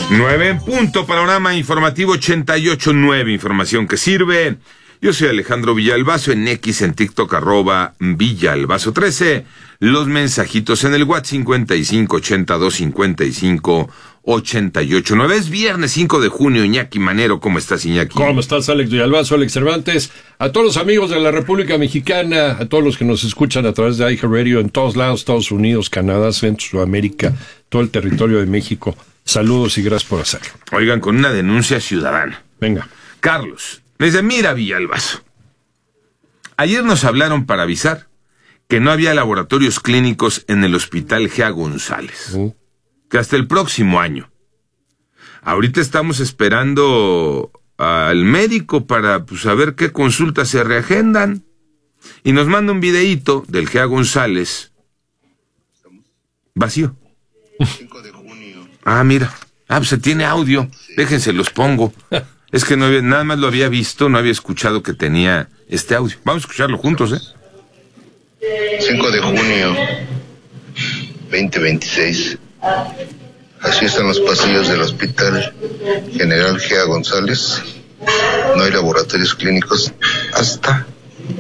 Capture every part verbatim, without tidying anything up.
Nueve en punto, panorama informativo ochenta y ocho nueve, información que sirve. Yo soy Alejandro Villalbazo, en X, en TikTok, arroba Villalbazo trece. Los mensajitos en el WhatsApp cincuenta y cinco ochenta y dos cincuenta y cinco ochenta y ocho nueve. Es viernes cinco de junio, Iñaki Manero. ¿Cómo estás, Iñaki? ¿Cómo estás, Alex Villalbazo, Alex Cervantes? A todos los amigos de la República Mexicana, a todos los que nos escuchan a través de iHeartRadio en todos lados, Estados Unidos, Canadá, Centro, Sudamérica, todo el territorio de México. Saludos y gracias por hacerlo. Oigan, con una denuncia ciudadana. Venga. Carlos me dice, mira, Villalbazo, ayer nos hablaron para avisar que no había laboratorios clínicos en el Hospital Gea González. Uh. Que hasta el próximo año. Ahorita estamos esperando al médico para pues, saber qué consultas se reagendan. Y nos manda un videíto del Gea González. Vacío. cinco de junio. Ah, mira. Ah, pues se tiene audio. Sí. Déjense, los pongo. Es que no había, nada más lo había visto, no había escuchado que tenía este audio. Vamos a escucharlo juntos, ¿eh? cinco de junio, veinte veintiséis. Así están los pasillos del Hospital General Gea González. No hay laboratorios clínicos hasta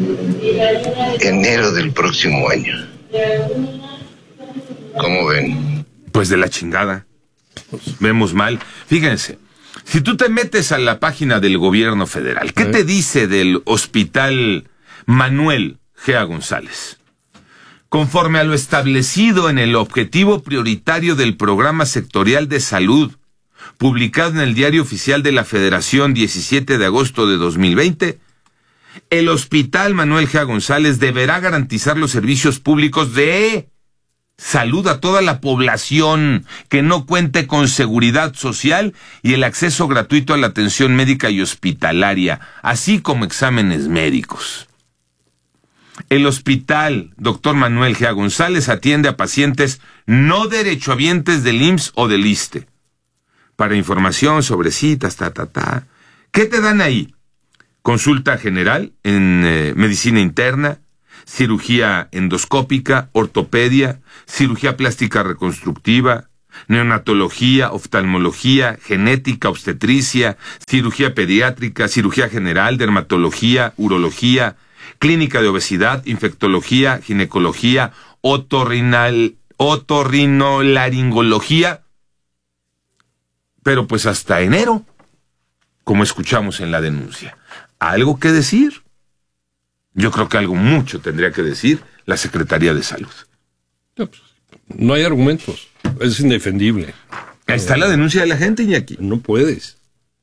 enero del próximo año. ¿Cómo ven? Pues de la chingada. Vemos mal. Fíjense, si tú te metes a la página del gobierno federal, ¿qué te dice del Hospital Manuel Gea González? Conforme a lo establecido en el objetivo prioritario del Programa Sectorial de Salud, publicado en el Diario Oficial de la Federación diecisiete de agosto de dos mil veinte, el Hospital Manuel Gea González deberá garantizar los servicios públicos de salud a toda la población que no cuente con seguridad social y el acceso gratuito a la atención médica y hospitalaria, así como exámenes médicos. El hospital Doctor Manuel Gea González atiende a pacientes no derechohabientes del I M S S o del ISSSTE. Para información sobre citas, ta, ta, ta. ¿Qué te dan ahí? Consulta general en eh, medicina interna, cirugía endoscópica, ortopedia, cirugía plástica reconstructiva, neonatología, oftalmología, genética, obstetricia, cirugía pediátrica, cirugía general, dermatología, urología, clínica de obesidad, infectología, ginecología, otorrinal, otorrinolaringología, pero pues hasta enero, como escuchamos en la denuncia. ¿Algo que decir? Yo creo que algo mucho tendría que decir la Secretaría de Salud. No, pues, no hay argumentos, es indefendible. Ahí está la denuncia de la gente, Iñaki. No puedes.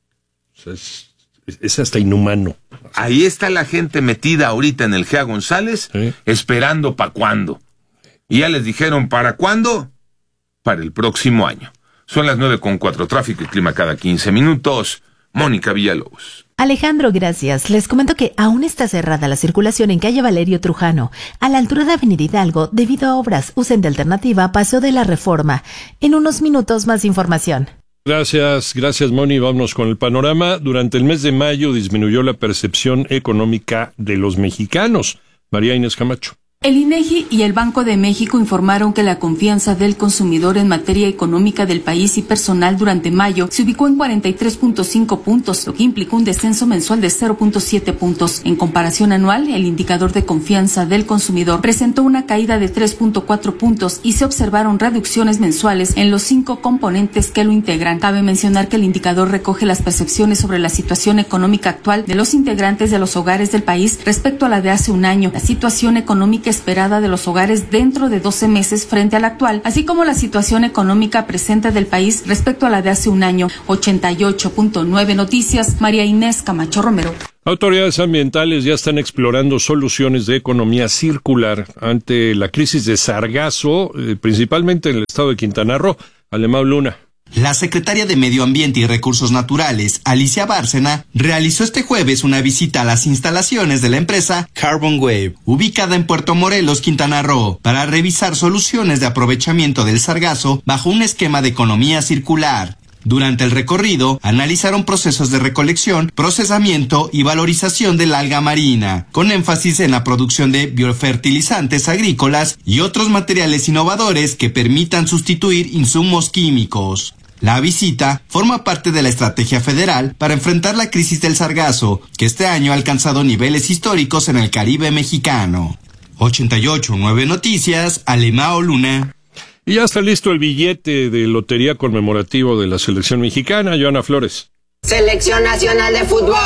O sea, es... Es hasta inhumano. Ahí está la gente metida ahorita en el Gea González, ¿sí? Esperando para cuándo. Y ya les dijeron, ¿para cuándo? Para el próximo año. Son las nueve con cuatro, tráfico y clima cada quince minutos. Mónica Villalobos. Alejandro, gracias. Les comento que aún está cerrada la circulación en calle Valerio Trujano, a la altura de Avenida Hidalgo, debido a obras. Usen de alternativa Paseo de la Reforma. En unos minutos más información. Gracias, gracias Moni. Vámonos con el panorama. Durante el mes de mayo disminuyó la percepción económica de los mexicanos. María Inés Camacho. El INEGI y el Banco de México informaron que la confianza del consumidor en materia económica del país y personal durante mayo se ubicó en cuarenta y tres punto cinco puntos, lo que implicó un descenso mensual de cero punto siete puntos. En comparación anual, el indicador de confianza del consumidor presentó una caída de tres punto cuatro puntos y se observaron reducciones mensuales en los cinco componentes que lo integran. Cabe mencionar que el indicador recoge las percepciones sobre la situación económica actual de los integrantes de los hogares del país respecto a la de hace un año, la situación económica esperada de los hogares dentro de doce meses frente a la actual, así como la situación económica presente del país respecto a la de hace un año. ochenta y ocho punto nueve Noticias, María Inés Camacho Romero. Autoridades ambientales ya están explorando soluciones de economía circular ante la crisis de sargazo, eh, principalmente en el estado de Quintana Roo. Alemão Luna. La secretaria de Medio Ambiente y Recursos Naturales, Alicia Bárcena, realizó este jueves una visita a las instalaciones de la empresa Carbon Wave, ubicada en Puerto Morelos, Quintana Roo, para revisar soluciones de aprovechamiento del sargazo bajo un esquema de economía circular. Durante el recorrido, analizaron procesos de recolección, procesamiento y valorización del alga marina, con énfasis en la producción de biofertilizantes agrícolas y otros materiales innovadores que permitan sustituir insumos químicos. La visita forma parte de la estrategia federal para enfrentar la crisis del sargazo, que este año ha alcanzado niveles históricos en el Caribe mexicano. ochenta y ocho punto nueve Noticias, Alemao Luna. Y ya está listo el billete de lotería conmemorativo de la selección mexicana, Joana Flores. Selección Nacional de Fútbol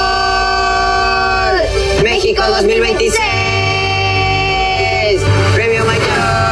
México dos mil veintiséis. Premio Mayor.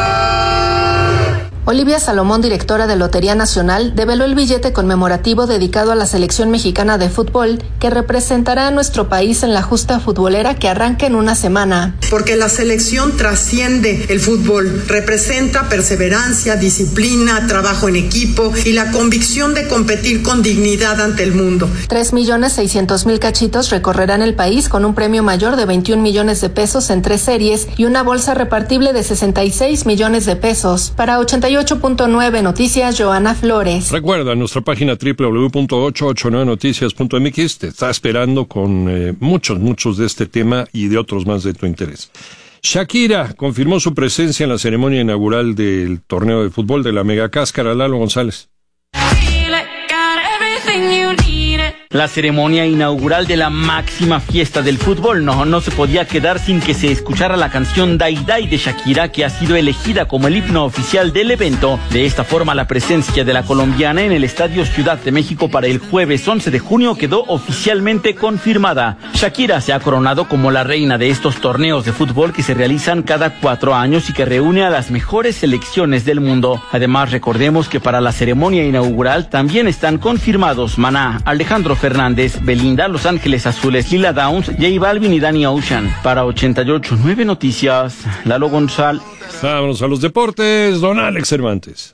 Olivia Salomón, directora de Lotería Nacional, develó el billete conmemorativo dedicado a la selección mexicana de fútbol que representará a nuestro país en la justa futbolera que arranca en una semana. Porque la selección trasciende el fútbol, representa perseverancia, disciplina, trabajo en equipo y la convicción de competir con dignidad ante el mundo. Tres millones seiscientos mil cachitos recorrerán el país con un premio mayor de veintiún millones de pesos en tres series y una bolsa repartible de sesenta y seis millones de pesos. Para ochenta y ocho punto nueve Noticias, Joana Flores. Recuerda, nuestra página doble u doble u doble u punto ochocientos ochenta y nueve noticias punto m x te está esperando con eh, muchos, muchos de este tema y de otros más de tu interés. Shakira confirmó su presencia en la ceremonia inaugural del torneo de fútbol de la Mega Cáscara. Lalo González. La ceremonia inaugural de la máxima fiesta del fútbol no, no se podía quedar sin que se escuchara la canción Dai Dai de Shakira, que ha sido elegida como el himno oficial del evento. De esta forma, la presencia de la colombiana en el Estadio Ciudad de México para el jueves once de junio quedó oficialmente confirmada. Shakira se ha coronado como la reina de estos torneos de fútbol que se realizan cada cuatro años y que reúne a las mejores selecciones del mundo. Además, recordemos que para la ceremonia inaugural también están confirmados Maná, Alejandro Fernández, Belinda, Los Ángeles Azules, Lila Downs, J Balvin y Danny Ocean. Para ochenta y ocho punto nueve Noticias, Lalo González. Vámonos a los deportes, don Alex Cervantes.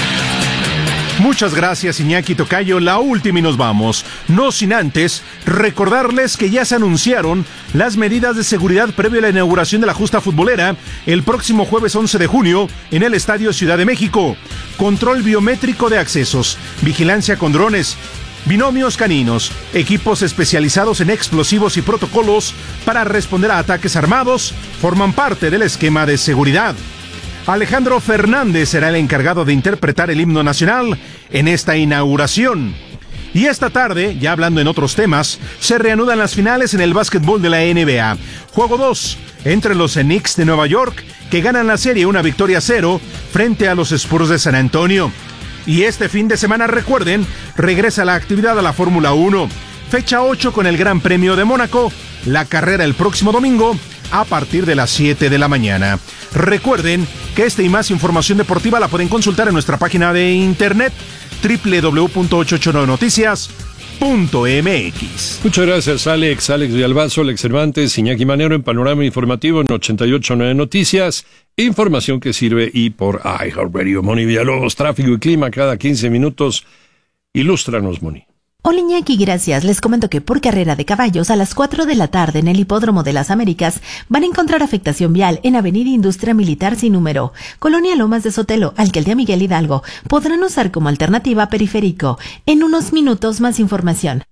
Muchas gracias, Iñaki Tocayo. La última y nos vamos. No sin antes recordarles que ya se anunciaron las medidas de seguridad previo a la inauguración de la justa futbolera el próximo jueves once de junio en el Estadio Ciudad de México. Control biométrico de accesos, vigilancia con drones, binomios caninos, equipos especializados en explosivos y protocolos para responder a ataques armados forman parte del esquema de seguridad. Alejandro Fernández será el encargado de interpretar el himno nacional en esta inauguración. Y esta tarde, ya hablando en otros temas, se reanudan las finales en el básquetbol de la N B A. Juego dos, entre los Knicks de Nueva York, que ganan la serie una victoria cero frente a los Spurs de San Antonio. Y este fin de semana, recuerden, regresa la actividad a la Fórmula uno. Fecha ocho con el Gran Premio de Mónaco, la carrera el próximo domingo a partir de las siete de la mañana. Recuerden que esta y más información deportiva la pueden consultar en nuestra página de internet doble u doble u doble u punto ochocientos ochenta y nueve noticias punto m x. Muchas gracias, Alex, Alex Villalbazo, Alex Cervantes, Iñaki Manero en Panorama Informativo en ochenta y ocho punto nueve Noticias. Información que sirve y por iHeartRadio. Moni Villalobos, tráfico y clima cada quince minutos. Ilústranos, Moni. Hola Iñaki, gracias. Les comento que por carrera de caballos a las cuatro de la tarde en el Hipódromo de las Américas van a encontrar afectación vial en Avenida Industria Militar sin número, Colonia Lomas de Sotelo, Alcaldía Miguel Hidalgo. Podrán usar como alternativa periférico. En unos minutos más información.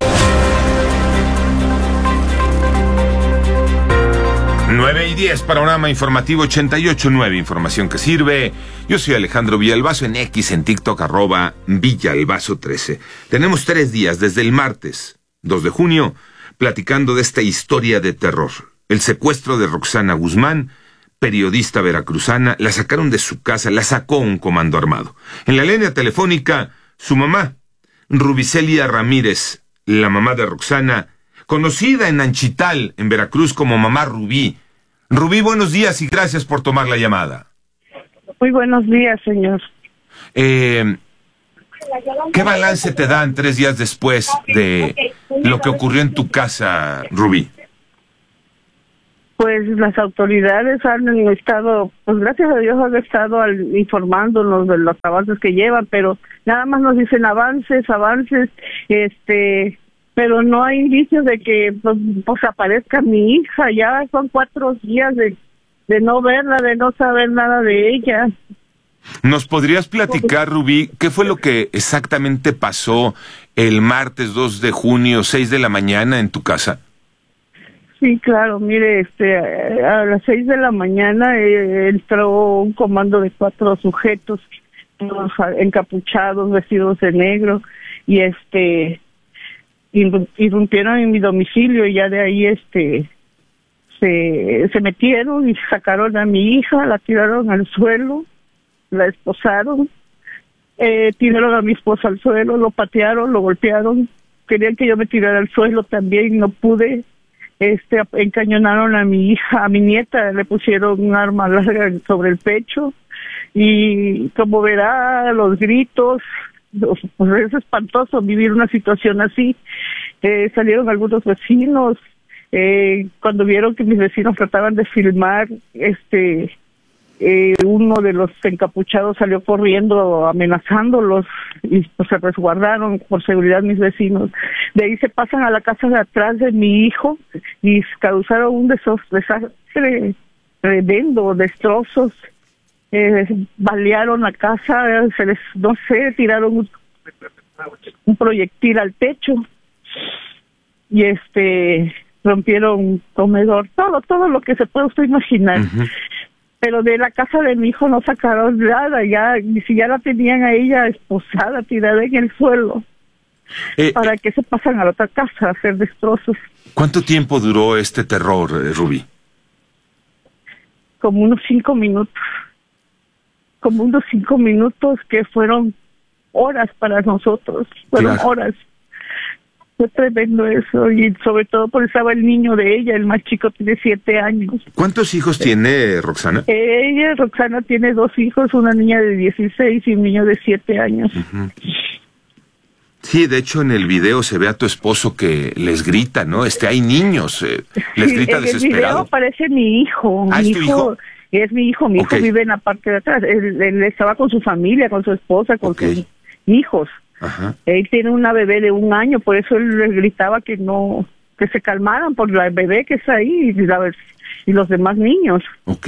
nueve y diez, Panorama Informativo ochenta y ocho punto nueve, información que sirve. Yo soy Alejandro Villalbazo, en X, en TikTok, arroba Villalbazo trece. Tenemos tres días, desde el martes dos de junio, platicando de esta historia de terror. El secuestro de Roxana Guzmán, periodista veracruzana, la sacaron de su casa, la sacó un comando armado. En la línea telefónica, su mamá, Rubicelia Ramírez, la mamá de Roxana, conocida en Anchital, en Veracruz, como Mamá Rubí. Rubí, buenos días y gracias por tomar la llamada. Muy buenos días, señor. Eh, ¿Qué balance te dan tres días después de lo que ocurrió en tu casa, Rubí? Pues las autoridades han estado, pues gracias a Dios han estado al, informándonos de los avances que llevan, pero nada más nos dicen avances, avances, este... pero no hay indicios de que pues, pues aparezca mi hija. Ya son cuatro días de, de no verla, de no saber nada de ella. ¿Nos podrías platicar, Rubí, qué fue lo que exactamente pasó el martes dos de junio, seis de la mañana en tu casa? Sí, claro, mire, este, a las seis de la mañana eh, entró un comando de cuatro sujetos todos encapuchados, vestidos de negro, y este irrumpieron en mi domicilio, y ya de ahí este se, se metieron y sacaron a mi hija, la tiraron al suelo, la esposaron, eh, tiraron a mi esposo al suelo, lo patearon, lo golpearon, querían que yo me tirara al suelo también, no pude. Este, encañonaron a mi hija, a mi nieta, le pusieron un arma larga sobre el pecho, y como verá, los gritos, pues es espantoso vivir una situación así. Eh, salieron algunos vecinos, eh, cuando vieron que mis vecinos trataban de filmar, este, eh, uno de los encapuchados salió corriendo amenazándolos, y pues se resguardaron por seguridad mis vecinos. De ahí se pasan a la casa de atrás de mi hijo y causaron un desastre tremendo, destrozos, eh, balearon la casa, se les, no sé, tiraron un, un proyectil al techo, y este rompieron un comedor, todo, todo lo que se puede usted imaginar. Uh-huh. Pero de la casa de mi hijo no sacaron nada, ya, ni si ya la tenían a ella esposada, tirada en el suelo. Eh, ¿Para qué se pasan a la otra casa a hacer destrozos? ¿Cuánto tiempo duró este terror, eh, Rubí? Como unos cinco minutos. Como unos cinco minutos que fueron horas para nosotros, fueron claro. horas. Fue tremendo eso, y sobre todo porque estaba el niño de ella, el más chico tiene siete años. ¿Cuántos hijos tiene Roxana? Ella, Roxana, tiene dos hijos, una niña de dieciséis y un niño de siete años. Uh-huh. Sí, de hecho en el video se ve a tu esposo que les grita, ¿no? Este, hay niños, eh, les sí, grita en desesperado. En el video aparece mi hijo. ¿Ah, mi es tu hijo? Es mi hijo, mi okay. hijo vive en la parte de atrás. Él, él estaba con su familia, con su esposa, con okay. sus hijos. Ajá. Él tiene una bebé de un año, por eso él les gritaba que no, que se calmaran por la bebé que está ahí y, la, y los demás niños. Ok.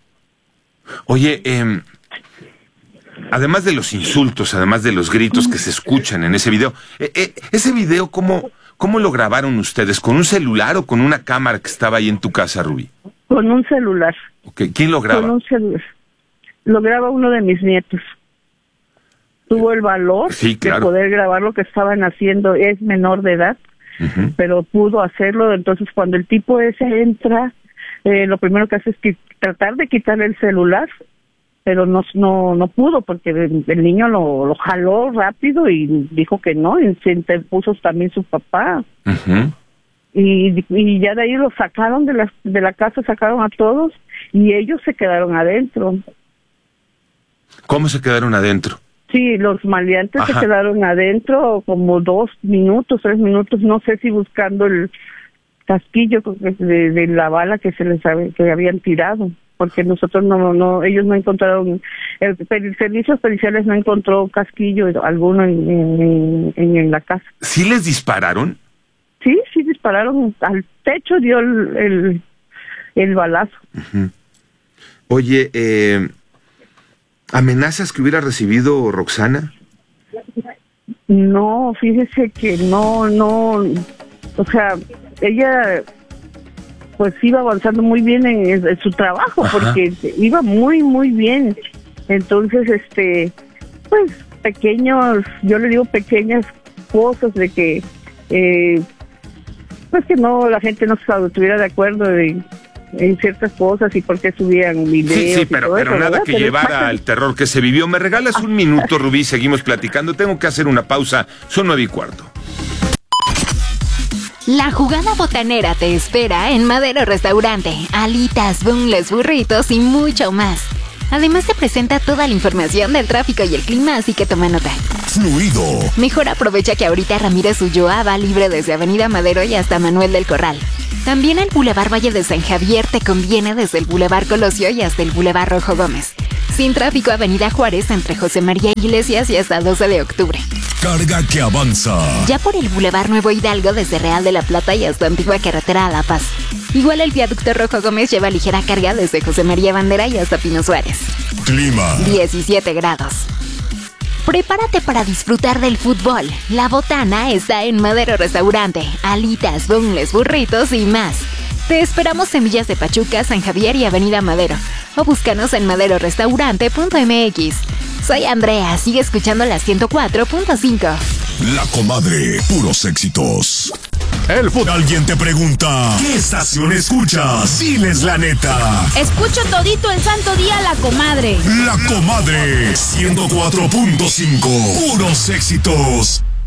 Oye, eh, además de los insultos, además de los gritos que se escuchan en ese video, eh, eh, ese video, ¿cómo, ¿cómo lo grabaron ustedes? ¿Con un celular o con una cámara que estaba ahí en tu casa, Rubí? Con un celular. Okay. ¿Quién lo graba? Con un celular. Lo graba uno de mis nietos. Tuvo el valor sí, claro. de poder grabar lo que estaban haciendo. Es menor de edad, uh-huh. pero pudo hacerlo. Entonces, cuando el tipo ese entra, eh, lo primero que hace es que tratar de quitarle el celular, pero no no no pudo, porque el, el niño lo, lo jaló rápido y dijo que no, y se interpuso también su papá. Uh-huh. Y, y ya de ahí lo sacaron de la, de la casa, sacaron a todos, y ellos se quedaron adentro. ¿Cómo se quedaron adentro? Sí, los maleantes Ajá. se quedaron adentro como dos minutos, tres minutos, no sé si buscando el casquillo de, de la bala que se les que habían tirado, porque nosotros no, no, ellos no encontraron, el, el servicios periciales no encontró casquillo alguno en, en, en, en la casa. ¿Sí les dispararon? Sí, sí dispararon al techo, dio el, el, el balazo. Uh-huh. Oye, eh... ¿amenazas que hubiera recibido Roxana? No, fíjese que no, no, o sea, ella pues iba avanzando muy bien en, en su trabajo, Ajá. porque iba muy, muy bien. Entonces, este, pues pequeños, yo le digo pequeñas cosas de que, eh, pues que no, la gente no estuviera de acuerdo de en ciertas cosas y por qué subían videos. Sí, sí, pero, pero eso, nada ¿verdad? que Pero llevara pasa... al terror que se vivió. ¿Me regalas un minuto, Rubí? Seguimos platicando. Tengo que hacer una pausa. Son nueve y cuarto. La jugada botanera te espera en Madero Restaurante. Alitas, boneless, burritos y mucho más. Además te presenta toda la información del tráfico y el clima, así que toma nota. Fluido. Mejor aprovecha que ahorita Ramírez Ulloa va libre desde Avenida Madero y hasta Manuel del Corral. También el Boulevard Valle de San Javier te conviene desde el Boulevard Colosio y hasta el Boulevard Rojo Gómez. Sin tráfico, Avenida Juárez entre José María Iglesias y hasta doce de octubre. Carga que avanza. Ya por el Boulevard Nuevo Hidalgo desde Real de la Plata y hasta Antigua Carretera a La Paz. Igual el viaducto Rojo Gómez lleva ligera carga desde José María Bandera y hasta Pino Suárez. Clima. diecisiete grados. Prepárate para disfrutar del fútbol. La botana está en Madero Restaurante. Alitas, boneless, burritos y más. Te esperamos en Villas de Pachuca, San Javier y Avenida Madero. O búscanos en madero restaurante punto m x. Soy Andrea, sigue escuchando la ciento cuatro punto cinco. La Comadre, puros éxitos. El fútbol. Alguien te pregunta, ¿qué estación escuchas? Diles la neta. Escucho todito el santo día La Comadre. La Comadre, ciento cuatro punto cinco, puros éxitos.